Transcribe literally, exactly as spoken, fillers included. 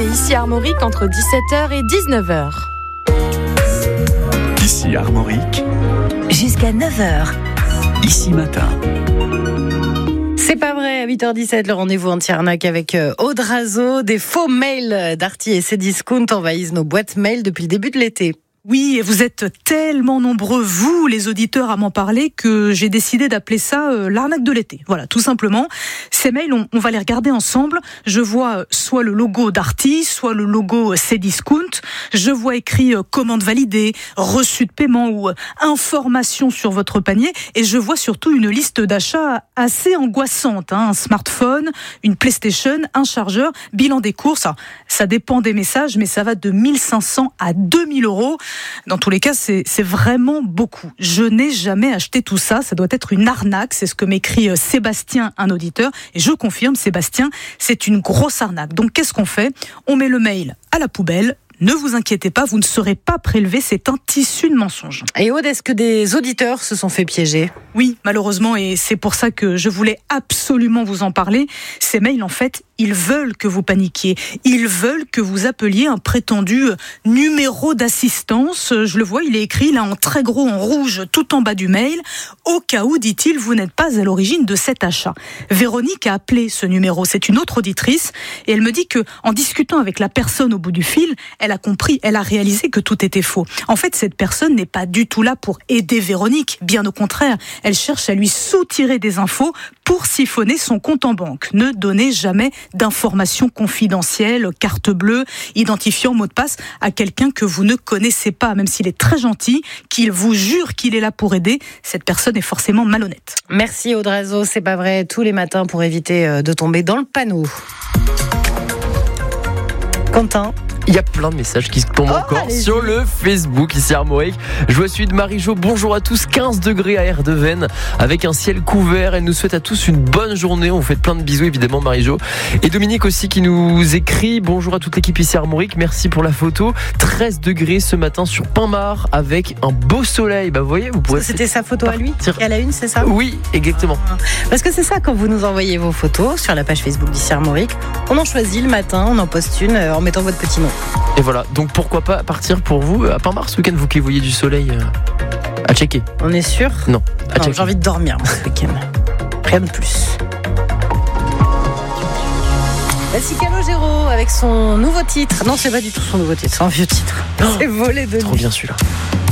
c'est ici Armorique entre dix-sept heures et dix-neuf heures. Ici Armorique, jusqu'à neuf heures. Ici Matin. C'est pas vrai, à huit heures dix-sept, le rendez-vous anti-arnaque avec Audrazo. Des faux mails d'Arty et Cdiscount envahissent nos boîtes mail depuis le début de l'été. Oui, et vous êtes tellement nombreux, vous, les auditeurs, à m'en parler, que j'ai décidé d'appeler ça euh, l'arnaque de l'été. Voilà, tout simplement. Ces mails, on, on va les regarder ensemble. Je vois euh, soit le logo d'Arty, soit le logo Cdiscount. Je vois écrit euh, commande validée, reçu de paiement ou euh, information sur votre panier. Et je vois surtout une liste d'achats assez angoissante. Hein. Un smartphone, une PlayStation, un chargeur, bilan des courses. Alors, ça dépend des messages, mais ça va de mille cinq cents à deux mille euros. Dans tous les cas, c'est, c'est vraiment beaucoup. Je n'ai jamais acheté tout ça. Ça doit être une arnaque. C'est ce que m'écrit Sébastien, un auditeur. Et je confirme, Sébastien, c'est une grosse arnaque. Donc, qu'est-ce qu'on fait ? On met le mail à la poubelle. Ne vous inquiétez pas, vous ne serez pas prélevé, c'est un tissu de mensonges. Et Aude, est-ce que des auditeurs se sont fait piéger ? Oui, malheureusement, et c'est pour ça que je voulais absolument vous en parler. Ces mails, en fait, ils veulent que vous paniquiez. Ils veulent que vous appeliez un prétendu numéro d'assistance. Je le vois, il est écrit là en très gros, en rouge, tout en bas du mail. Au cas où, dit-il, vous n'êtes pas à l'origine de cet achat. Véronique a appelé ce numéro. C'est une autre auditrice. Et elle me dit que, en discutant avec la personne au bout du fil, elle a compris, elle a réalisé que tout était faux. En fait, cette personne n'est pas du tout là pour aider Véronique. Bien au contraire, elle cherche à lui soutirer des infos pour siphonner son compte en banque. Ne donnez jamais d'informations confidentielles, carte bleue, identifiant mot de passe à quelqu'un que vous ne connaissez pas, même s'il est très gentil, qu'il vous jure qu'il est là pour aider. Cette personne est forcément malhonnête. Merci Audrazo, c'est pas vrai, tous les matins pour éviter de tomber dans le panneau. Quentin ? Il y a plein de messages qui se tombent oh, encore allez-y. sur le Facebook ici Armorique. Je vois celui de Marie-Jo. Bonjour à tous, quinze degrés à Erdeven avec un ciel couvert. Elle nous souhaite à tous une bonne journée. On vous fait plein de bisous évidemment Marie-Jo. Et Dominique aussi qui nous écrit bonjour à toute l'équipe ici Armorique. Merci pour la photo. treize degrés ce matin sur Pinmar avec un beau soleil. Bah vous voyez, vous pourrez. C'était sa photo à lui à la une, c'est ça ? Oui, exactement. Parce que c'est ça, quand vous nous envoyez vos photos sur la page Facebook d'ici Armorique, on en choisit le matin, on en poste une en mettant votre petit nom. Et voilà, donc pourquoi pas partir pour vous à Pinmar ce week-end, vous qui voyez du soleil euh, à checker. On est sûr ? Non, à non, checker. J'ai envie de dormir moi, ce week-end. Rien de plus. Voici Calogero avec son nouveau titre. Non, c'est pas du tout son nouveau titre, c'est un vieux titre. Oh, c'est volé de trop nuit. bien celui-là.